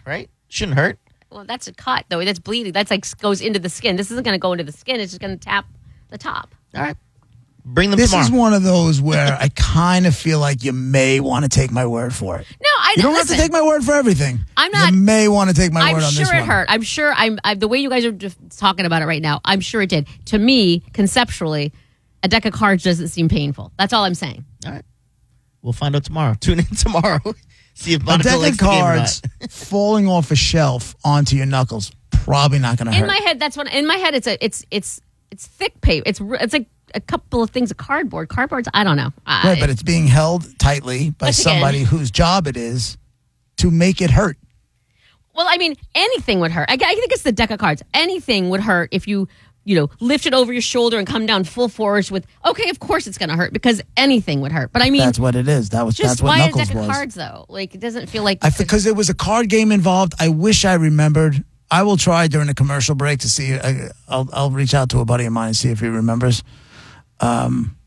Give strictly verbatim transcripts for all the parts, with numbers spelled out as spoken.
right? Shouldn't hurt. Well, that's a cut, though. That's bleeding. That's like goes into the skin. This isn't going to go into the skin. It's just going to tap the top. All right. Bring them This tomorrow. is one of those where I kind of feel like you may want to take my word for it. No, I You don't listen, have to take my word for everything. I'm not- You may want to take my I'm word on sure this it one. hurt. I'm sure I'm I, the way you guys are just talking about it right now. I'm sure it did. To me, conceptually, a deck of cards doesn't seem painful. That's all I'm saying. All right. We'll find out tomorrow. Tune in tomorrow. See if A Monica deck likes of the game or cards not. falling off a shelf onto your knuckles, probably not going to hurt. In my head, that's what. In my head, it's a it's it's it's thick paper. It's it's like a couple of things of cardboard. Cardboard's I don't know. I, Right, but it's being held tightly by Once again- somebody whose job it is to make it hurt. Well, I mean, anything would hurt. I, I think it's the deck of cards. Anything would hurt if you, you know, lift it over your shoulder and come down full force with, okay, of course it's going to hurt because anything would hurt. But I mean, That's what it is. That was just that's what why a Knuckles deck was. of cards, though? Like, it doesn't feel like... I because there was a card game involved. I wish I remembered. I will try during the commercial break to see. I, I'll I'll reach out to a buddy of mine and see if he remembers. Um,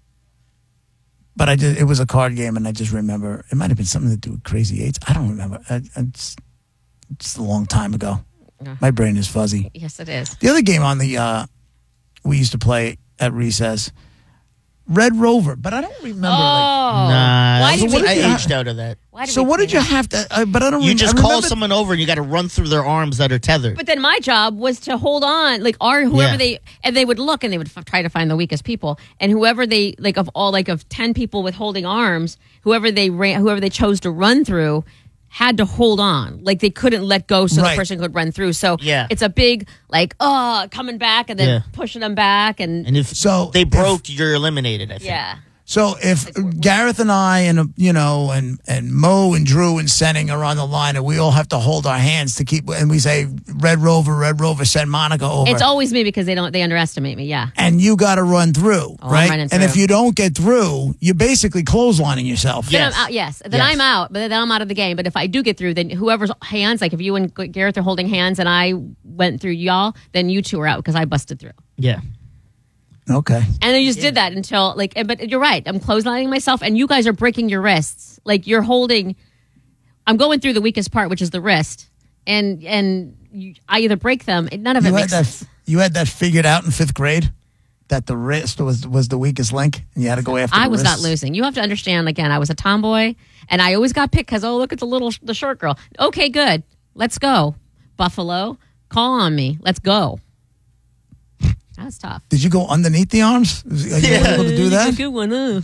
but I did. It was a card game, and I just remember it might have been something to do with Crazy Eights. I don't remember. I, it's it's a long time ago. My brain is fuzzy. Yes, it is. The other game on the uh, we used to play at recess, Red Rover, but I don't remember. Oh. like, Nah, Why I, did we- I aged out of that. Why did so we what play did you that? have to? Uh, but I don't. You rem- just I call remember- someone over and you got to run through their arms that are tethered. But then my job was to hold on, like, our whoever Yeah. they and they would look and they would f- try to find the weakest people, and whoever they like of all like of ten people with holding arms, whoever they ran, whoever they chose to run through, had to hold on, like they couldn't let go so Right. the person could run through. So Yeah. it's a big like oh coming back and then Yeah. pushing them back and, and if So, they if- broke, you're eliminated, I think. yeah. So if Gareth and I and uh, you know and and Mo and Drew and Senning are on the line and we all have to hold our hands to keep and we say Red Rover, Red Rover, send Monica over. It's always me because they don't they underestimate me. Yeah. and you got to run through, I'm right? running And if through. you don't get through, you're basically clotheslining yourself. Yeah. Then Yes. I'm out, yes. Then Yes. I'm out, but then I'm out of the game. But if I do get through, then whoever's hands, like if you and Gareth are holding hands and I went through y'all, then you two are out because I busted through. Yeah. Okay. And I just did that until like. But you're right. I'm clotheslining myself, and you guys are breaking your wrists. Like you're holding. I'm going through the weakest part, which is the wrist, and and you, I either break them. None of it You had makes that. sense. You had that figured out in fifth grade. That the wrist was was the weakest link, and you had to go after. I the was not wrists. losing. You have to understand. Again, I was a tomboy, and I always got picked because oh look at the little the short girl. Okay, good. Let's go, Buffalo. Call on me. Let's go. That was tough. Did you go underneath the arms? Are you Yeah. able to do That's a that? good one, huh?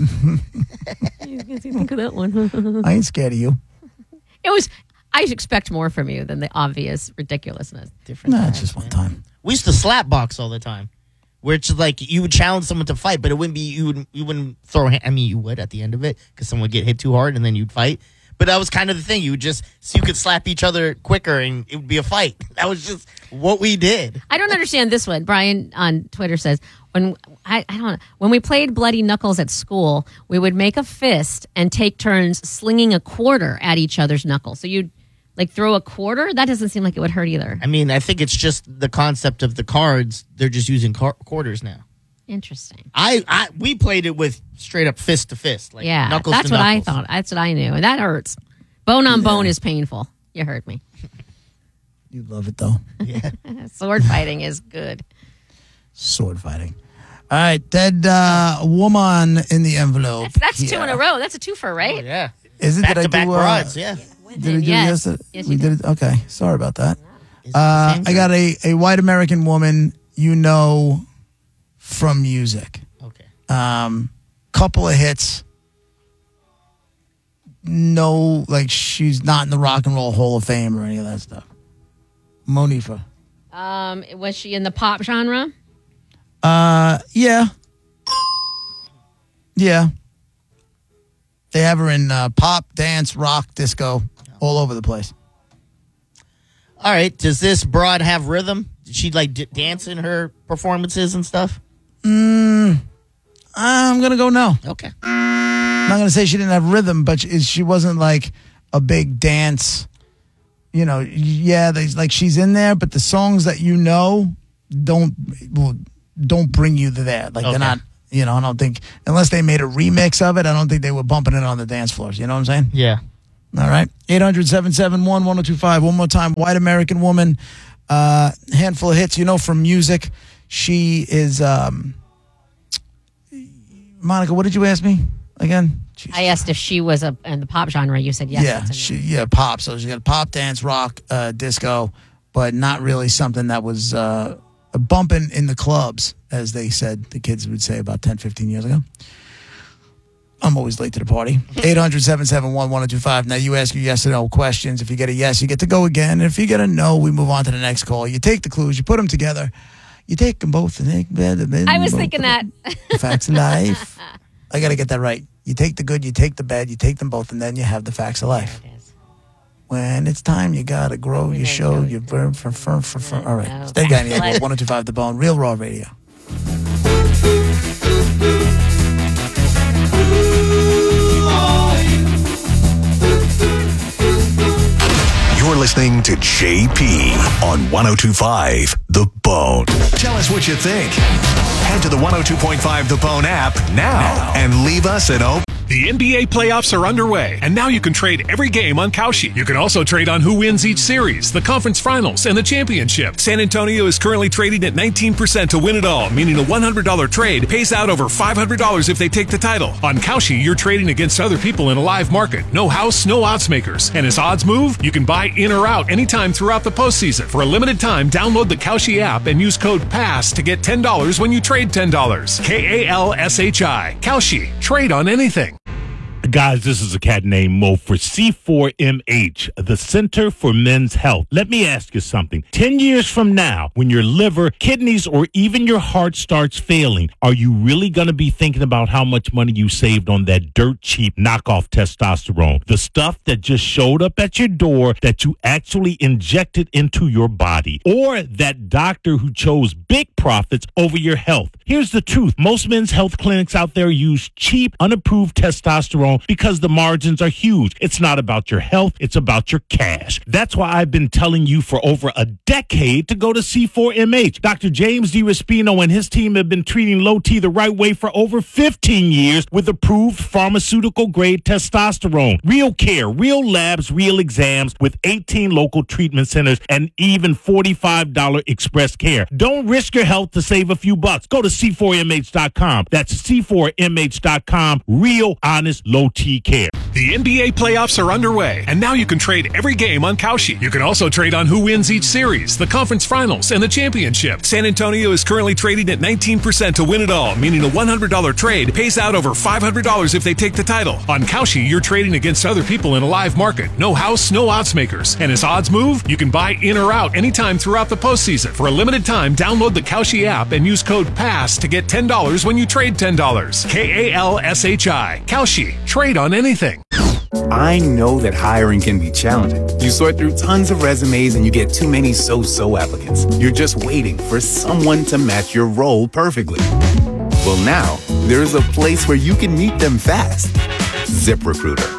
You can think of that one. I ain't scared of you. It was. I expect more from you than the obvious ridiculousness. Different No, times, it's just one man. time. We used to slap box all the time, where it's like you would challenge someone to fight, but it wouldn't be you would you wouldn't throw. a hand- I mean, you would at the end of it because someone would get hit too hard and then you'd fight. But that was kind of the thing. You would just so you could slap each other quicker and it would be a fight. That was just what we did. I don't understand this one. Brian on Twitter says when I, I don't when we played Bloody Knuckles at school, we would make a fist and take turns slinging a quarter at each other's knuckles. So you'd like throw a quarter. That doesn't seem like it would hurt either. I mean, I think it's just the concept of the cards. They're just using car- quarters now. Interesting. I, I we played it with straight up fist to fist, like Yeah, knuckles that's to what I knuckles. thought. That's what I knew, and that hurts. Bone on bone is painful. You heard me. You love it though. Yeah. Sword fighting is good. Sword fighting. All right, dead uh, woman in the envelope. That's, that's two here. in a row. That's a twofer, Oh, right? yeah. Is it Back did I to back do, uh, rods. Yeah. Did I do Yes. yesterday? Yes, we you did it. Okay, sorry about that. Is it the Uh, same I got a, a white American woman you know from music. Okay. Um, couple of hits. No, like she's not in the Rock and Roll Hall of Fame or any of that stuff. Monifa. Um, was she in the pop genre? Uh, yeah, yeah. They have her in uh, pop, dance, rock, disco, all over the place. All right. Does this broad have rhythm? Did she like d- dance in her performances and stuff? Mm, I'm gonna go no. Okay. I'm not gonna say she didn't have rhythm, but she, she wasn't like a big dance. You know, yeah, there's like she's in there, but the songs that you know don't well, don't bring you to there. Like Okay. they're not. You know, I don't think unless they made a remix of it, I don't think they were bumping it on the dance floors. You know what I'm saying? Yeah. All right. eight hundred, seven seven one, one oh two five. One more time. White American woman. Uh, handful of hits. You know, from music. She is... Um, Monica, what did you ask me again? Jeez. I asked if she was a in the pop genre. You said yes. Yeah, that's she, yeah, pop. So she got pop, dance, rock, uh, disco, but not really something that was uh, bumping in the clubs, as they said, the kids would say about ten, fifteen years ago. I'm always late to the party. eight hundred, seven seven one, one oh two five. Now, you ask your yes or no questions. If you get a yes, you get to go again. And if you get a no, we move on to the next call. You take the clues, you put them together. You take them both. And they, I was thinking that. Facts of life. I got to get that right. You take the good, you take the bad, you take them both, and then you have the facts of life. It is. When it's time, you got to grow your show, your firm, firm, firm, firm. All right. Stay guy in the one oh two five The Bone, Real Raw Radio. You're listening to J P on one oh two point five The Bone. Tell us what you think. Head to the one oh two point five The Bone app now, now. and leave us an open. The N B A playoffs are underway, and now you can trade every game on Kalshi. You can also trade on who wins each series, the conference finals, and the championship. San Antonio is currently trading at nineteen percent to win it all, meaning a one hundred dollars trade pays out over five hundred dollars if they take the title. On Kalshi, you're trading against other people in a live market. No house, no odds makers. And as odds move, you can buy in or out anytime throughout the postseason. For a limited time, download the Kalshi app and use code PASS to get ten dollars when you trade ten dollars. K A L S H I. Kalshi. Trade on anything. Guys, this is a cat named Mo for C four M H, the Center for Men's Health. Let me ask you something. Ten years from now, when your liver, kidneys, or even your heart starts failing, are you really going to be thinking about how much money you saved on that dirt cheap knockoff testosterone? The stuff that just showed up at your door that you actually injected into your body? Or that doctor who chose big profits over your health? Here's the truth. Most men's health clinics out there use cheap, unapproved testosterone because the margins are huge. It's not about your health. It's about your cash. That's why I've been telling you for over a decade to go to C four M H. Doctor James DiRespino and his team have been treating low T the right way for over fifteen years with approved pharmaceutical-grade testosterone. Real care, real labs, real exams with eighteen local treatment centers and even forty-five dollars express care. Don't risk your health to save a few bucks. Go to C four M H dot com. That's C four M H dot com. Real, honest, low T care. The N B A playoffs are underway, and now you can trade every game on Kalshi. You can also trade on who wins each series, the conference finals, and the championship. San Antonio is currently trading at nineteen percent to win it all, meaning a one hundred dollars trade pays out over five hundred dollars if they take the title. On Kalshi, you're trading against other people in a live market. No house, no odds makers. And as odds move, you can buy in or out anytime throughout the postseason. For a limited time, download the Kalshi app and use code PASS to get ten dollars when you trade ten dollars. K A L S H I. Kalshi. Trade on anything. I know that hiring can be challenging. You sort through tons of resumes and you get too many so-so applicants. You're just waiting for someone to match your role perfectly. Well, now, there's a place where you can meet them fast. ZipRecruiter.